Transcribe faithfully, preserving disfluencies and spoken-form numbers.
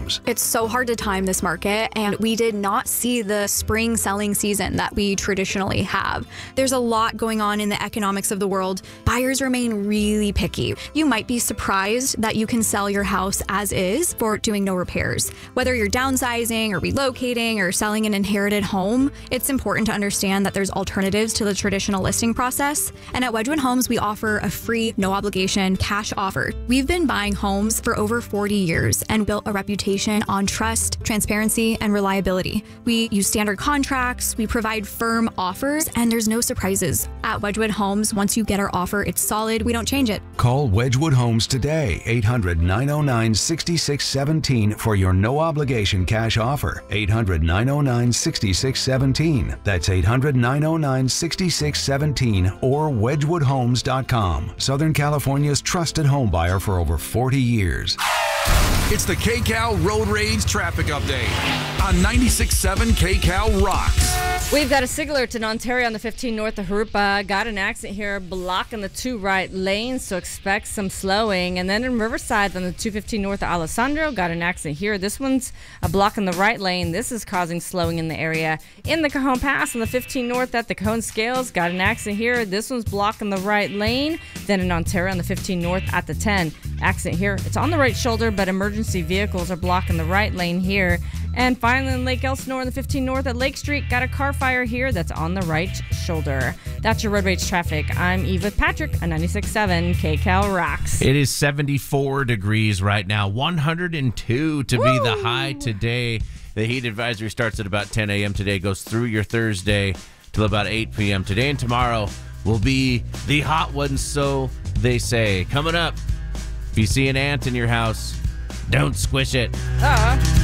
Homes. It's so hard to time this market, and we did not see the spring selling season that we traditionally have. There's a lot going on in the economics of the world. Buyers remain really picky. You might be surprised that you can sell your house as is for doing no repairs. Whether you're downsizing or relocating or selling an inherited home, it's important to understand that there's alternatives to the traditional listing process. And at Wedgwood Homes, we offer a free, no obligation cash offer. We've been buying homes for over forty years and built a reputation on trust, transparency, and reliability. We use standard contracts, we provide firm offers, and there's no surprises. At Wedgwood Homes, once you get our offer, it's solid, we don't change it. Call Wedgwood Homes today, eight hundred, nine oh nine, six six one seven for your no obligation cash offer. eight hundred, nine oh nine, six six one seven. That's eight hundred, nine oh nine, six six one seven or wedgwood homes dot com. Southern California's trusted home buyer for over forty years. It's the K-Cal Road Rage Traffic Update on ninety-six point seven K-Cal Rocks. We've got a Sigler to Ontario on the fifteen north of Harupa. Got an accident here blocking the two right lanes, so expect some slowing. And then in Riverside on the two fifteen north of Alessandro, got an accident here. This one's a block in the right lane. This is causing slowing in the area. In the Cajon Pass on the fifteen north at the Cajon Scales, got an accident here. This one's blocking the right lane. Then in Ontario on the fifteen north at the ten, accident here. It's on the right shoulder, but emergency vehicles are blocking the right lane here. And finally in Lake Elsinore on the fifteen north at Lake Street, got a car fire here that's on the right shoulder. That's your road rage traffic. I'm Eva Patrick on ninety-six point seven K-Cal Rocks. It is seventy-four degrees right now, one hundred two to Woo! Be the high today. The heat advisory starts at about ten a.m. today, goes through your Thursday till about eight p.m. Today and tomorrow will be the hot ones, so they say. Coming up, if you see an ant in your house, don't squish it. Uh-huh.